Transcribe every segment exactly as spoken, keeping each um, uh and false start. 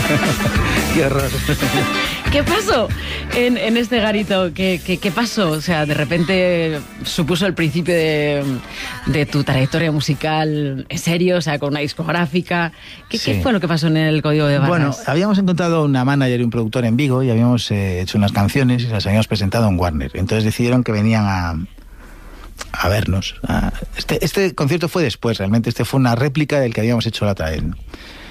Qué horror. ¿Qué pasó en, en este garito? ¿Qué, qué, ¿Qué pasó? O sea, de repente supuso el principio de, de tu trayectoria musical en serio, o sea, con una discográfica. ¿Qué, Sí. ¿Qué fue lo que pasó en el Código de Barras? Bueno, habíamos encontrado una manager y un productor en Vigo y habíamos eh, hecho unas canciones y las habíamos presentado en Warner. Entonces decidieron que venían a, a vernos. A, este, este concierto fue después, realmente. Este fue una réplica del que habíamos hecho la otra vez, ¿no?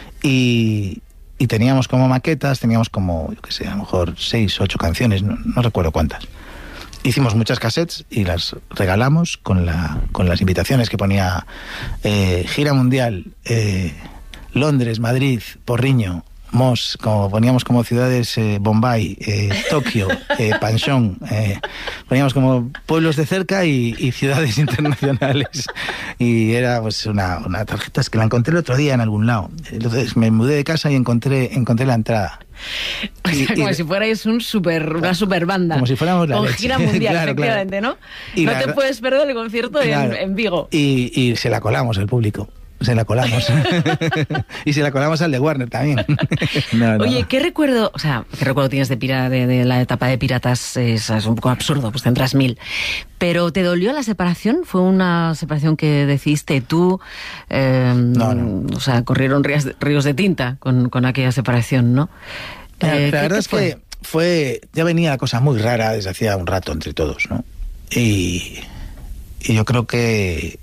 Y... Y teníamos como maquetas, teníamos como, yo qué sé, a lo mejor seis, ocho canciones, no, no recuerdo cuántas. Hicimos muchas cassettes y las regalamos con, la, con las invitaciones que ponía eh, gira mundial, eh, Londres, Madrid, Porriño, Mos, como poníamos como ciudades, eh, Bombay, eh, Tokio, eh, Panchón, eh, poníamos como pueblos de cerca y, y ciudades internacionales. Y era pues una, una tarjeta que la encontré el otro día en algún lado. Entonces me mudé de casa y encontré, encontré la entrada. O sea, Y- como y- si fuerais un super, una super banda. Como si fuéramos la con leche. gira mundial, Claro, efectivamente, claro. ¿no? Y no la- te puedes perder el concierto Claro. en, en Vigo. Y, y se la colamos al público. Se la colamos. Y se la colamos al de Warner también. No, no. Oye, ¿qué recuerdo, o sea, qué recuerdo tienes de, pira, de, de la etapa de Piratas? Es, es un poco absurdo, pues tendrás mil. Pero ¿te dolió la separación? ¿Fue una separación que decidiste tú? Eh, No, no. O sea, corrieron ríos, ríos de tinta con, con aquella separación, ¿no? La, Eh, la ¿qué- verdad qué es fue? que fue, ya venía la cosa muy rara desde hacía un rato entre todos, ¿no? Y, y yo creo que,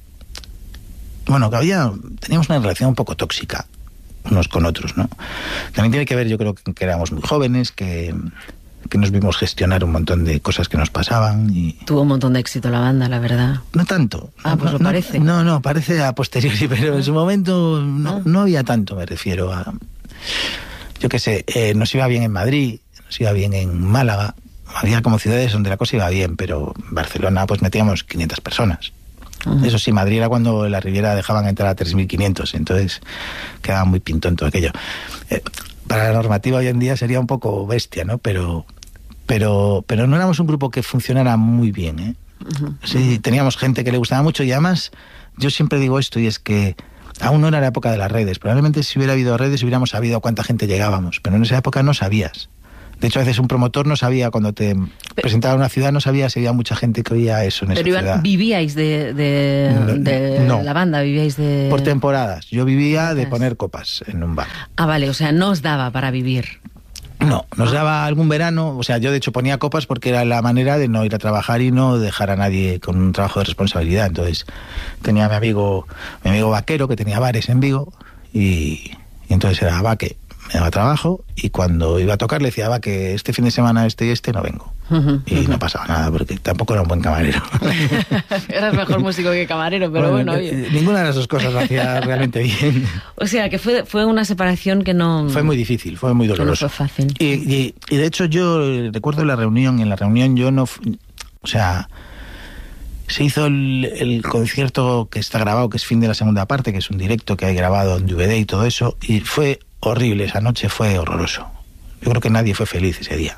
bueno, que había, teníamos una relación un poco tóxica unos con otros, ¿no? También tiene que ver, yo creo que, que éramos muy jóvenes, que, que nos vimos gestionar un montón de cosas que nos pasaban y... Tuvo un montón de éxito la banda, la verdad. No tanto. Ah, pues no, lo no, parece. No, no, parece a posteriori, pero en su momento no, Ah. no había tanto, me refiero a... Yo qué sé, eh, nos iba bien en Madrid, nos iba bien en Málaga, había como ciudades donde la cosa iba bien, pero en Barcelona pues metíamos quinientas personas. Ujú. Eso sí, Madrid era cuando en la Riviera dejaban entrar a tres mil quinientos, entonces quedaba muy pintón todo aquello. Eh, para la normativa hoy en día sería un poco bestia, ¿no? Pero, pero, pero no éramos un grupo que funcionara muy bien, ¿eh? Ujú. Sí, teníamos gente que le gustaba mucho y además yo siempre digo esto y es que aún no era la época de las redes. Probablemente si hubiera habido redes hubiéramos sabido a cuánta gente llegábamos, pero en esa época no sabías. De hecho, a veces un promotor no sabía, cuando te presentaba a una ciudad, no sabía si había mucha gente que oía eso en esa Pero Iván, ciudad. ¿vivíais de, de, No, de no. la banda? ¿Vivíais de...? Por temporadas. Yo vivía de Temporadas. poner copas en un bar. Ah, vale, o sea, no os daba para vivir. No, nos daba algún verano, o sea, yo de hecho ponía copas porque era la manera de no ir a trabajar y no dejar a nadie con un trabajo de responsabilidad. Entonces tenía a mi amigo, mi amigo Vaquero, que tenía bares en Vigo, y, y entonces era Vaque, me daba trabajo, y cuando iba a tocar le decía, Vaque, este fin de semana este y este no vengo. Ujú, Y ujú. no pasaba nada, porque tampoco era un buen camarero. Eras mejor músico que camarero, pero bueno, eh, oye. ninguna de las dos cosas lo hacía realmente bien. O sea, que fue, fue una separación que no... Fue muy difícil, fue muy que no doloroso. fue fácil. Y, y, y de hecho yo eh, recuerdo la reunión, en la reunión yo no... fu- O sea, se hizo el, el concierto que está grabado, que es fin de la segunda parte, que es un directo que hay grabado en D V D y todo eso, y fue horrible, esa noche fue horroroso. Yo creo que nadie fue feliz ese día.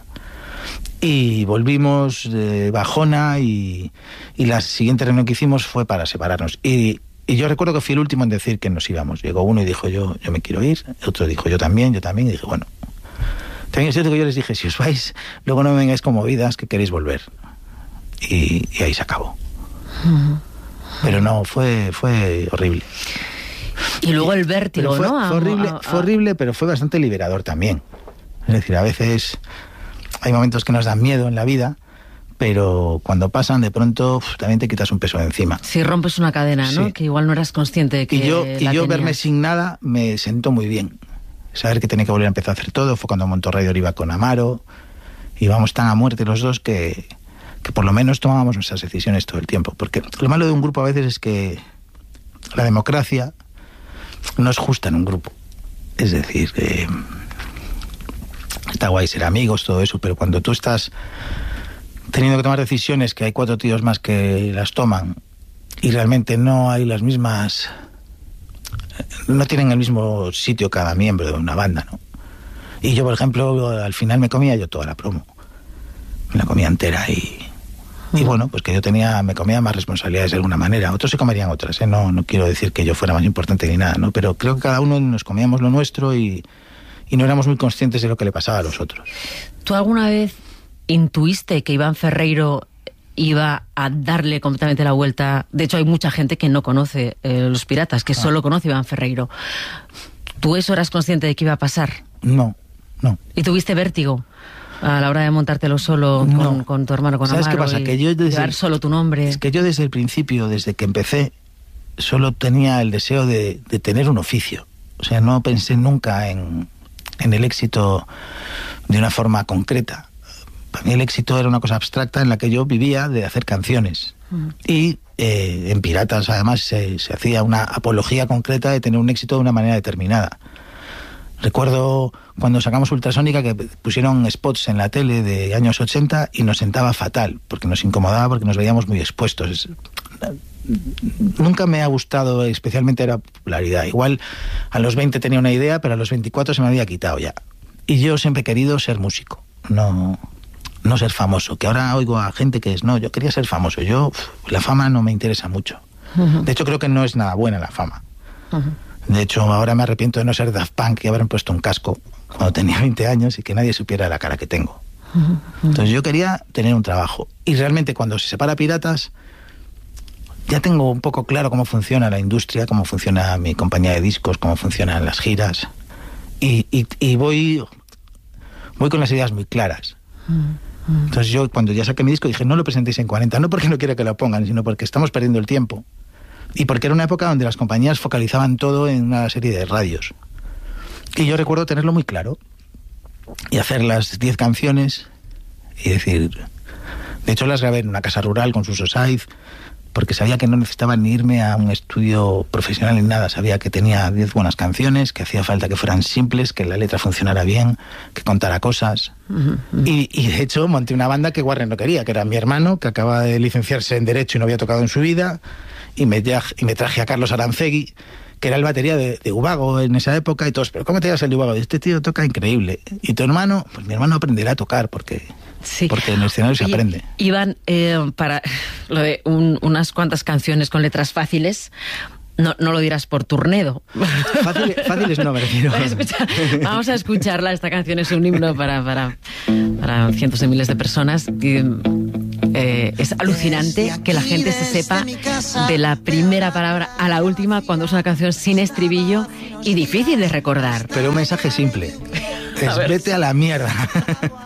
Y volvimos de bajona y, y la siguiente reunión que hicimos fue para separarnos. Y, y yo recuerdo que fui el último en decir que nos íbamos. Llegó uno y dijo yo, yo me quiero ir. Otro dijo yo también, yo también. Y dije, bueno. También es cierto que yo les dije, si os vais, luego no me vengáis como vidas que queréis volver. Y, y ahí se acabó. Ujú. Pero no, fue, fue horrible. Y luego el vértigo, Pero fue, ¿no? A- fue horrible, a- a- fue horrible, pero fue bastante liberador también. Es decir, a veces hay momentos que nos dan miedo en la vida, pero cuando pasan, de pronto uf, también te quitas un peso de encima. Si rompes una cadena, ¿no? Sí. Que igual no eras consciente de que Y yo, y la yo verme tenías. sin nada me sentó muy bien. Saber que tenía que volver a empezar a hacer todo. Fue cuando Montorradio iba con Amaro. Íbamos tan a muerte los dos que, que por lo menos tomábamos nuestras decisiones todo el tiempo. Porque lo malo de un grupo a veces es que la democracia no es justa en un grupo. Es decir, eh, está guay ser amigos, todo eso, pero cuando tú estás teniendo que tomar decisiones que hay cuatro tíos más que las toman y realmente no hay las mismas... no tienen el mismo sitio cada miembro de una banda, ¿no? Y yo, por ejemplo, al final me comía yo toda la promo. Me la comía entera y... Y bueno, pues que yo tenía, me comía más responsabilidades de alguna manera. Otros se comerían otras, ¿eh? No, no quiero decir que yo fuera más importante ni nada, ¿no? Pero creo que cada uno nos comíamos lo nuestro y, y no éramos muy conscientes de lo que le pasaba a los otros. ¿Tú alguna vez intuiste que Iván Ferreiro iba a darle completamente la vuelta? De hecho, hay mucha gente que no conoce eh, Los Piratas, que ah. solo conoce a Iván Ferreiro. ¿Tú eso eras consciente de que iba a pasar? No, no. ¿Y tuviste vértigo a la hora de montártelo solo con, no. con tu hermano, con ¿Sabes Amaro? ¿Sabes qué pasa? Que yo desde llevar el, solo tu nombre. Es que yo desde el principio, desde que empecé, solo tenía el deseo de, de tener un oficio. O sea, no pensé nunca en, en el éxito de una forma concreta. Para mí el éxito era una cosa abstracta en la que yo vivía de hacer canciones. Uh-huh. Y eh, en Piratas, además, se, se hacía una apología concreta de tener un éxito de una manera determinada. Recuerdo cuando sacamos Ultrasónica que pusieron spots en la tele de años ochenta y nos sentaba fatal, porque nos incomodaba, porque nos veíamos muy expuestos. Nunca me ha gustado especialmente la popularidad. Igual a los veinte tenía una idea, pero a los veinticuatro se me había quitado ya. Y yo siempre he querido ser músico, no, no ser famoso. Que ahora oigo a gente que es, no, yo quería ser famoso. Yo, uf, la fama no me interesa mucho. Uh-huh. De hecho, creo que no es nada buena la fama. Uh-huh. De hecho, ahora me arrepiento de no ser Daft Punk y haberme puesto un casco cuando tenía veinte años y que nadie supiera la cara que tengo. Uh-huh. Entonces yo quería tener un trabajo. Y realmente cuando se separa Piratas, ya tengo un poco claro cómo funciona la industria, cómo funciona mi compañía de discos, cómo funcionan las giras. Y, y, y voy, voy con las ideas muy claras. Uh-huh. Entonces yo cuando ya saqué mi disco dije, no lo presentéis en cuarenta, no porque no quiera que lo pongan, sino porque estamos perdiendo el tiempo. Y porque era una época donde las compañías focalizaban todo en una serie de radios. Y yo recuerdo tenerlo muy claro. Y hacer las diez canciones y decir... De hecho las grabé en una casa rural con Suso Saiz, porque sabía que no necesitaba ni irme a un estudio profesional ni nada. Sabía que tenía diez buenas canciones, que hacía falta que fueran simples, que la letra funcionara bien, que contara cosas. Uh-huh. Y, y de hecho monté una banda que Warner no quería, que era mi hermano, que acaba de licenciarse en Derecho y no había tocado en su vida... Y me, y me traje a Carlos Arancegui, que era el batería de, de Ubago en esa época, y todos, pero ¿cómo te llevas el de Ubago? Este tío toca increíble. ¿Y tu hermano? Pues mi hermano aprenderá a tocar, porque, sí. porque en el escenario se aprende. Iván, eh, para lo de un, unas cuantas canciones con letras fáciles, no, no lo dirás por Turnedo. Fácil, fáciles no, me refiero. Vamos a escucharla, esta canción es un himno para, para, para cientos de miles de personas. Y, Eh, es alucinante que la gente se sepa de la primera palabra a la última cuando es una canción sin estribillo y difícil de recordar. Pero un mensaje simple. Es vete a la mierda.